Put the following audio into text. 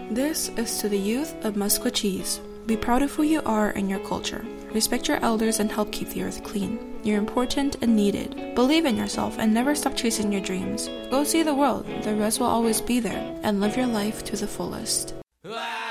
This is to the youth of Maskwacis. Be proud of who you are and your culture. Respect your elders and help keep the earth clean. You're important and needed. Believe in yourself and never stop chasing your dreams. Go see the world, the rest will always be there, and live your life to the fullest.